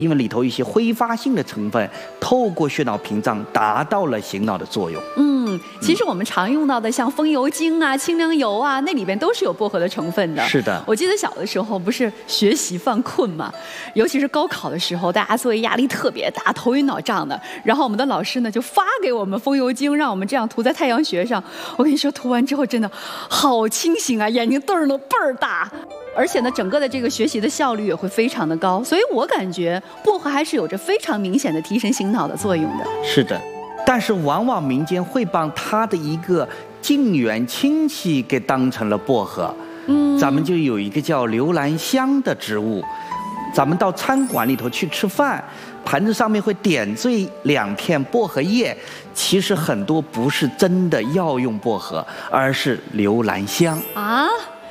因为里头一些挥发性的成分透过血脑屏障达到了醒脑的作用。 其实我们常用到的像风油精啊、清凉油啊，那里边都是有薄荷的成分的。 是的， 我记得小的时候不是学习犯困嘛，尤其是高考的时候，大家作业压力特别大，头晕脑胀的。然后我们的老师呢就发给我们风油精，让我们这样涂在太阳穴上。我跟你说，涂完之后真的好清醒啊，眼睛瞪得倍儿大。而且呢，整个的这个学习的效率也会非常的高，所以我感觉薄荷还是有着非常明显的提神醒脑的作用的。 是的，但是往往民间会把它的一个近缘亲戚给当成了薄荷。咱们就有一个叫留兰香的植物，咱们到餐馆里头去吃饭，盘子上面会点缀2片薄荷叶，其实很多不是真的药用薄荷，而是留兰香啊。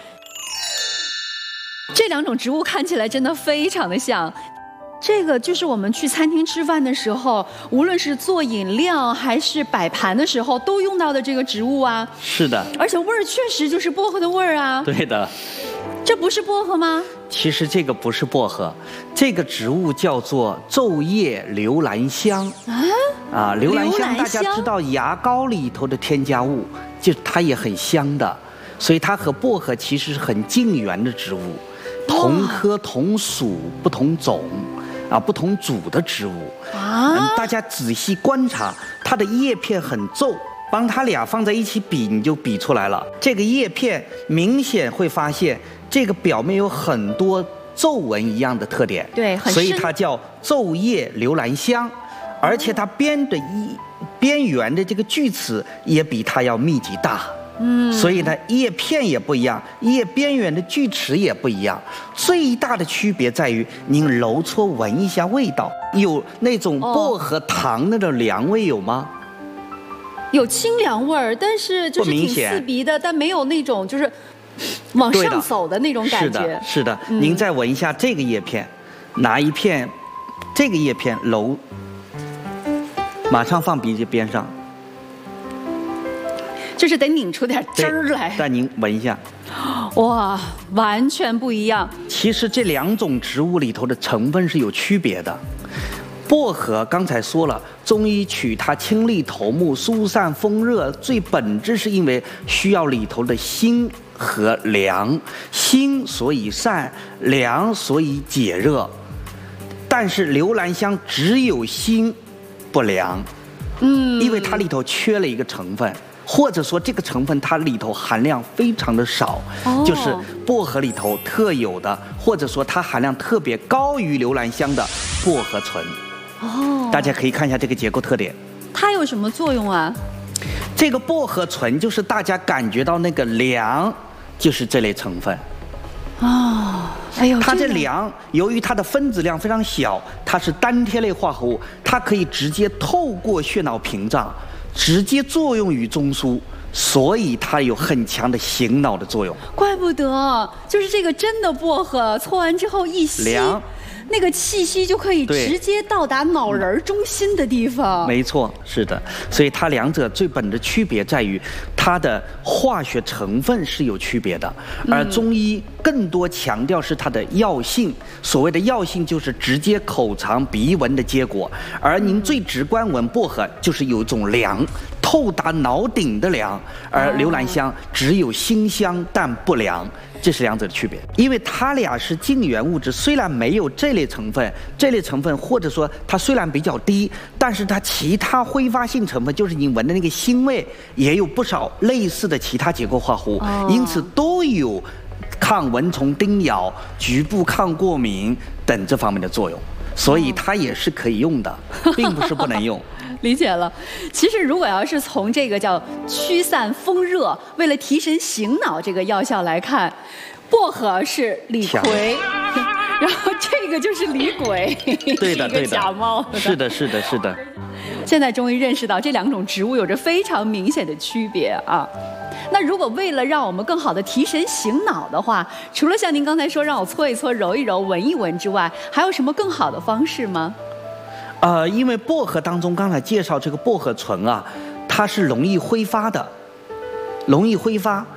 这2种植物看起来真的非常的像，这个就是我们去餐厅吃饭的时候，无论是做饮料还是摆盘的时候都用到的这个植物啊。 是的， 而且味儿确实就是薄荷的味儿啊。 对的。 这不是薄荷吗？ 其实这个不是薄荷，这个植物叫做昼夜留兰香。留兰香大家知道牙膏里头的添加物，就它也很香的，所以它和薄荷其实是很近缘的植物。同科同属不同种不同组的植物大家仔细观察，它的叶片很皱，帮它俩放在一起比，你就比出来了。这个叶片明显会发现，这个表面有很多皱纹一样的特点， 对，很深， 所以它叫昼夜留兰香。而且它边缘的这个锯齿也比它要密集大。所以呢，叶片也不一样，叶边缘的锯齿也不一样。最大的区别在于，您揉搓闻一下味道，有那种薄荷糖那种凉味有吗？ 有清凉味儿，但是就是挺刺鼻的，但没有那种就是往上走的那种感觉。 是的，您再闻一下这个叶片，拿一片这个叶片揉，马上放鼻子边上。 就是得拧出点汁儿来。 但您闻一下， 哇，完全不一样。 其实这2种植物里头的成分是有区别的。薄荷刚才说了，中医取它清利头目、疏散风热，最本质是因为需要里头的辛和凉，辛所以散，凉所以解热。但是留兰香只有辛不凉，因为它里头缺了一个成分。或者说这个成分它里头含量非常的少，就是薄荷里头特有的，或者说它含量特别高于留兰香的薄荷醇。大家可以看一下这个结构特点。 它有什么作用啊？ 这个薄荷醇就是大家感觉到那个凉，就是这类成分。 哎呦， 它这凉，由于它的分子量非常小，它是单萜类化合物，它可以直接透过血脑屏障，直接作用于中枢，所以它有很强的醒脑的作用。 怪不得，就是这个真的薄荷搓完之后一吸，那个气息就可以直接到达脑仁中心的地方。 没错，是的。所以它2者最本的区别在于，它的化学成分是有区别的，而中医更多强调是它的药性。所谓的药性就是直接口尝鼻闻的结果，而您最直观闻薄荷就是有一种凉，透达脑顶的凉，而留兰香只有辛香但不凉。这是2者的区别，因为它俩是近缘物质，虽然没有这类成分，或者说它虽然比较低，但是它其他挥发性成分，就是你闻的那个腥味，也有不少类似的其他结构化合物，因此都有抗蚊虫叮咬、局部抗过敏等这方面的作用，所以它也是可以用的，并不是不能用。 理解了。其实如果要是从这个叫驱散风热、为了提神醒脑这个药效来看，薄荷是李逵，然后这个就是李鬼， 对的， 是一个假冒的。 是的，是的，是的。 现在终于认识到这2种植物有着非常明显的区别啊。那如果为了让我们更好的提神醒脑的话，除了像您刚才说让我搓一搓、揉一揉、闻一闻之外，还有什么更好的方式吗？ 因为薄荷当中刚才介绍这个薄荷醇啊，它是容易挥发的，容易挥发。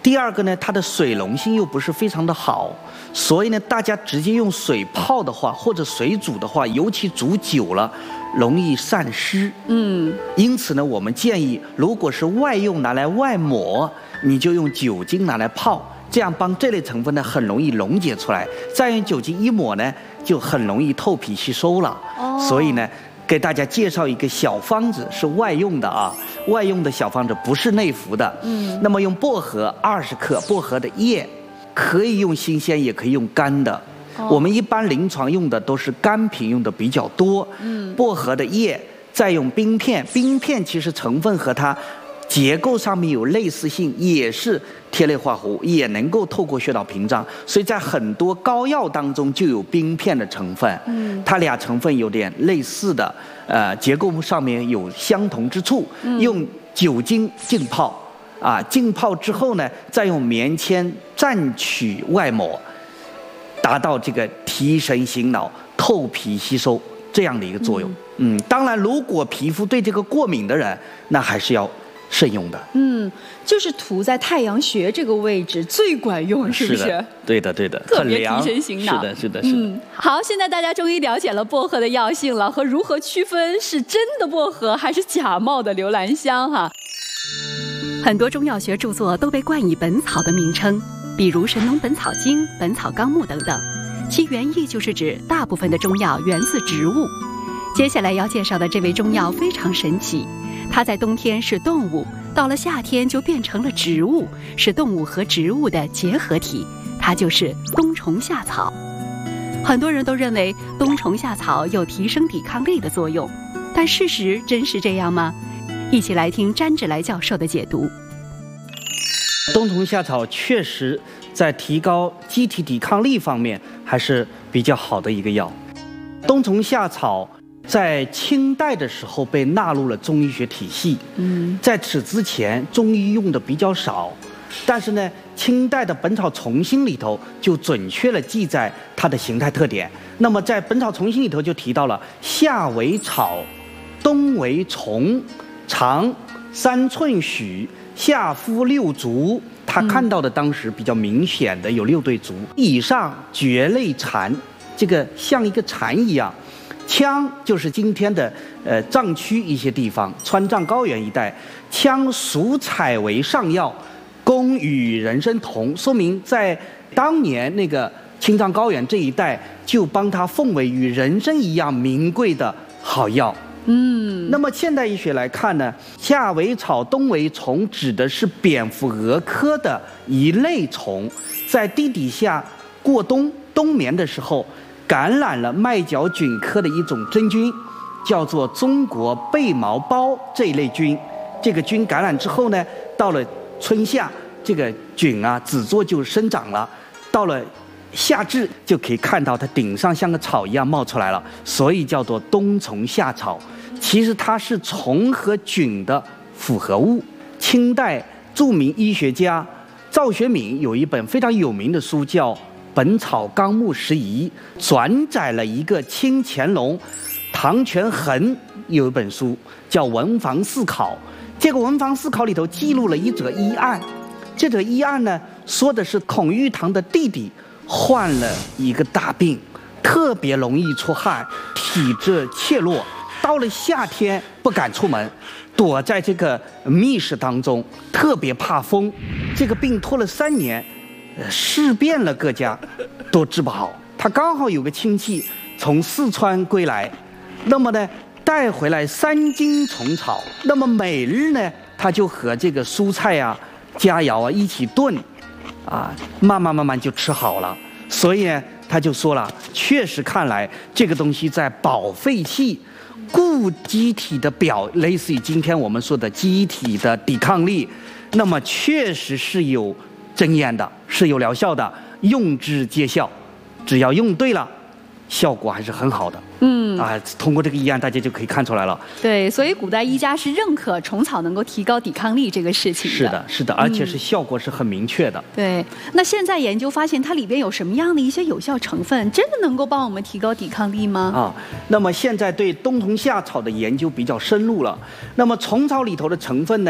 第二个呢，它的水溶性又不是非常的好，所以呢，大家直接用水泡的话，或者水煮的话，尤其煮久了，容易散失。因此呢，我们建议，如果是外用拿来外抹，你就用酒精拿来泡，这样帮这类成分呢很容易溶解出来。再用酒精一抹呢，就很容易透皮吸收了。所以呢，给大家介绍一个小方子，是外用的啊，外用的小方子不是内服的。那么用薄荷20克，薄荷的叶可以用新鲜，也可以用干的。我们一般临床用的都是干品用的比较多。薄荷的叶再用冰片，冰片其实成分和它结构上面有类似性，也是萜类化合物，也能够透过血道屏障，所以在很多膏药当中就有冰片的成分。它俩成分有点类似的，结构上面有相同之处。用酒精浸泡，浸泡之后呢，再用棉签蘸取外抹，达到这个提神醒脑、透皮吸收这样的一个作用。当然，如果皮肤对这个过敏的人，那还是要慎用的。 就是涂在太阳穴这个位置最管用，是不是？ 是的，对的，对的， 特别提神醒脑。 是的，是的，是的。 好，现在大家终于了解了薄荷的药性了，和如何区分是真的薄荷还是假冒的留兰香哈。 很多中药学著作都被冠以本草的名称，比如《神农本草经》《本草纲目》等等，其原意就是指大部分的中药源自植物。接下来要介绍的这味中药非常神奇，它在冬天是动物，到了夏天就变成了植物，是动物和植物的结合体，它就是冬虫夏草。很多人都认为冬虫夏草有提升抵抗力的作用，但事实真是这样吗？一起来听詹志来教授的解读。 冬虫夏草确实在提高机体抵抗力方面还是比较好的一个药。冬虫夏草在清代的时候被纳入了中医学体系。在此之前，中医用的比较少。但是呢，清代的《本草从新》里头就准确地记载它的形态特点。那么在《本草从新》里头就提到了夏为草，冬为虫，长3寸许，下肤6足。他看到的当时比较明显的有6对足，以上蕨类蝉，这个像一个蝉一样。羌就是今天的藏区一些地方，川藏高原一带，羌属采为上药，功与人参同，说明在当年那个青藏高原这一带，就帮它奉为与人参一样名贵的好药。那么现代医学来看呢，夏为草，冬为虫，指的是蝙蝠蛾科的一类虫，在地底下过冬眠的时候，感染了麦角菌科的一种真菌，叫做中国背毛孢这一类菌。这个菌感染之后呢，到了春夏，这个菌子座就生长了，到了夏至就可以看到它顶上像个草一样冒出来了，所以叫做冬虫夏草。其实它是虫和菌的复合物。清代著名医学家赵学敏有一本非常有名的书叫《本草纲目拾遗》，转载了一个清乾隆唐权衡有一本书叫《文房四考》。这个《文房四考》里头记录了一则医案，这则医案呢，说的是孔玉堂的弟弟患了一个大病，特别容易出汗，体质怯弱，到了夏天不敢出门，躲在这个密室当中，特别怕风。这个病拖了3年，试遍了各家都治不好。他刚好有个亲戚从四川归来，那么呢带回来3斤虫草，那么每日呢他就和这个蔬菜佳肴一起炖，慢慢就吃好了。所以呢他就说了，确实看来这个东西在保肺气，固机体的表，类似于今天我们说的机体的抵抗力，那么确实是有真验的，是有疗效的，用之皆效，只要用对了，效果还是很好的。通过这个医案，大家就可以看出来了。 对，所以古代医家是认可虫草能够提高抵抗力这个事情的。 是的，是的，而且是效果是很明确的。 对，那现在研究发现它里边有什么样的一些有效成分，真的能够帮我们提高抵抗力吗？ 那么现在对冬虫夏草的研究比较深入了。那么虫草里头的成分呢，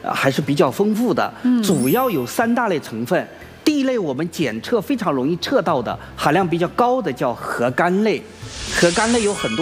还是比较丰富的，主要有3大类成分。第一类我们检测非常容易测到的，含量比较高的叫核苷类，核苷类有很多。